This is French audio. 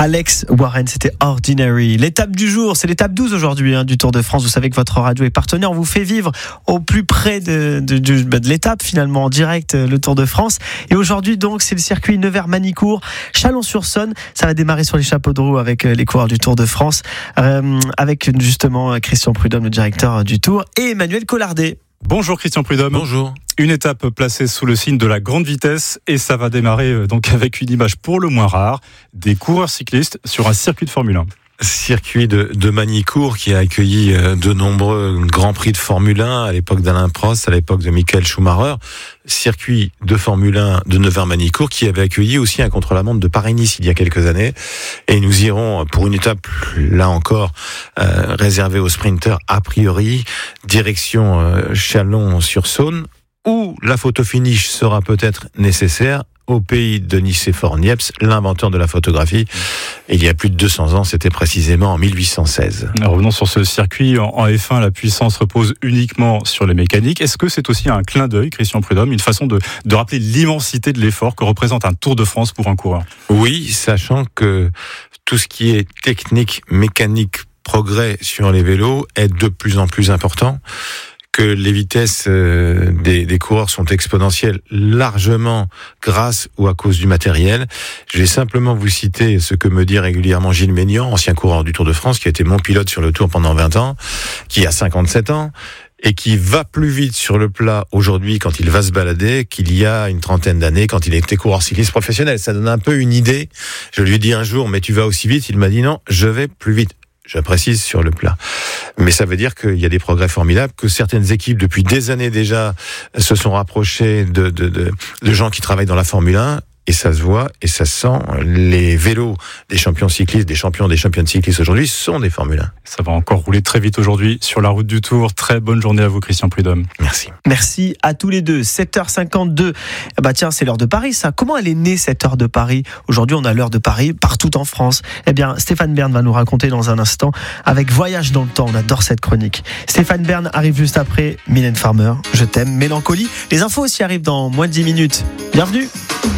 Alex Warren, c'était Ordinary. L'étape du jour, c'est l'étape 12 aujourd'hui du Tour de France. Vous savez que votre radio est partenaire. On vous fait vivre au plus près de l'étape finalement en direct le Tour de France. Et aujourd'hui donc c'est le circuit Nevers-Manicourt, Chalon-sur-Saône. Ça va démarrer sur les chapeaux de roue avec les coureurs du Tour de France, avec justement Christian Prudhomme, le directeur du Tour, et Emmanuel Collardet. Bonjour Christian Prudhomme. Bonjour. Une étape placée sous le signe de la grande vitesse et ça va démarrer donc avec une image pour le moins rare, des coureurs cyclistes sur un circuit de Formule 1. Circuit de Manicourt qui a accueilli de nombreux grands prix de Formule 1 à l'époque d'Alain Prost, à l'époque de Michael Schumacher. Circuit de Formule 1 de Nevers-Manicourt qui avait accueilli aussi un contre-la-montre de Paris-Nice il y a quelques années. Et nous irons pour une étape, là encore, réservée aux sprinters a priori, direction Chalon-sur-Saône, où la photo finish sera peut-être nécessaire au pays de Nicéphore Niepce, l'inventeur de la photographie. Il y a plus de 200 ans, c'était précisément en 1816. Revenons sur ce circuit. En F1, la puissance repose uniquement sur les mécaniques. Est-ce que c'est aussi un clin d'œil, Christian Prudhomme, une façon de rappeler l'immensité de l'effort que représente un Tour de France pour un coureur ? Oui, sachant que tout ce qui est technique, mécanique, progrès sur les vélos est de plus en plus important, que les vitesses des coureurs sont exponentielles largement grâce ou à cause du matériel. Je vais simplement vous citer ce que me dit régulièrement Gilles Maignan, ancien coureur du Tour de France, qui a été mon pilote sur le Tour pendant 20 ans, qui a 57 ans, et qui va plus vite sur le plat aujourd'hui quand il va se balader qu'il y a une trentaine d'années quand il était coureur cycliste professionnel. Ça donne un peu une idée. Je lui ai dit un jour, mais tu vas aussi vite? Il m'a dit non, je vais plus vite. Je précise sur le plat. Mais ça veut dire qu'il y a des progrès formidables, que certaines équipes, depuis des années déjà, se sont rapprochées de gens qui travaillent dans la Formule 1. Et ça se voit et ça se sent. Les vélos des champions cyclistes, des championnes cyclistes aujourd'hui sont des Formule 1. Ça va encore rouler très vite aujourd'hui sur la route du Tour. Très bonne journée à vous, Christian Prudhomme. Merci. Merci à tous les deux. 7h52. Bah tiens, c'est l'heure de Paris, ça. Comment elle est née, cette heure de Paris ? Aujourd'hui, on a l'heure de Paris partout en France. Eh bien, Stéphane Bern va nous raconter dans un instant avec Voyage dans le temps. On adore cette chronique. Stéphane Bern arrive juste après. Mylène Farmer, Je t'aime, Mélancolie. Les infos aussi arrivent dans moins de 10 minutes. Bienvenue.